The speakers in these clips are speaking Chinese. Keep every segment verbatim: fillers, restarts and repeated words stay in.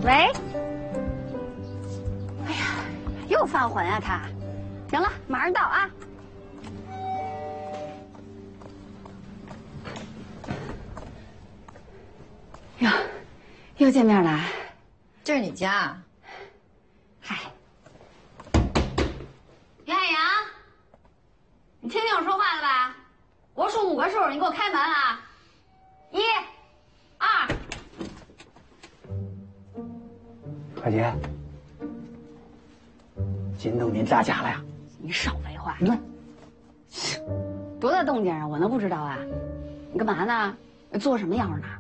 喂。哎呀，又犯浑啊他。行了，马上到啊。哟，又见面了。 这是你家？ 嗨。于海洋，你听见我说话了吧？我数五个数，你给我开门啊！一、二。 何姐，金东民咋家了呀？ 你少废话！ 你看， 多大动静啊？我能不知道啊？你干嘛呢？做什么样呢？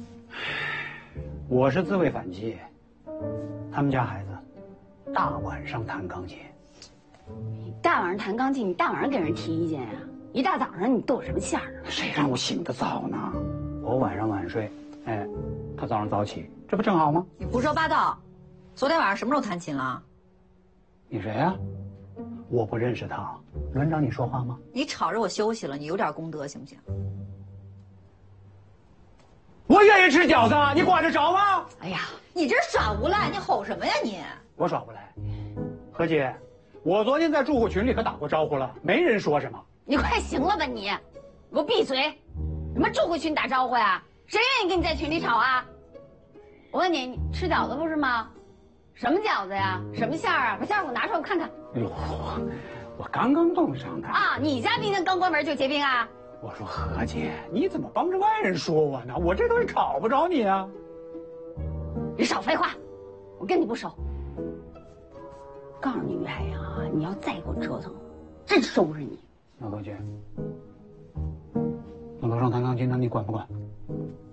我是自卫反击，他们家孩子大晚上弹钢琴。 你大晚上弹钢琴，你大晚上给人提意见呀、啊？一大早上你逗什么馅儿啊？ 谁让我醒得早呢？我晚上晚睡，哎，他早上早起，这不正好吗？ 你胡说八道！昨天晚上什么时候弹琴了？ 你谁呀、啊？我不认识他，轮着你说话吗？ 你吵着我休息了，你有点功德行不行？ 我愿意吃饺子，你管得着吗？ 哎呀，你这耍无赖，你吼什么呀你？ 我耍无赖。何姐，我昨天在住户群里可打过招呼了，没人说什么。 你快行了吧你，给我闭嘴！什么住户群打招呼呀？谁愿意跟你在群里吵啊？我问你，你吃饺子不是吗？什么饺子呀？什么馅儿啊？把馅儿给我拿出来我看看。 哎呦，我刚刚冻上的啊！你家冰箱刚关门就结冰啊？ 我说何姐，你怎么帮着外人说我呢？我这东西考不着你啊！ 你少废话，我跟你不熟。告诉你于海洋啊，你要再给我折腾，真收拾你。 那何姐，那楼上弹钢琴的你管不管？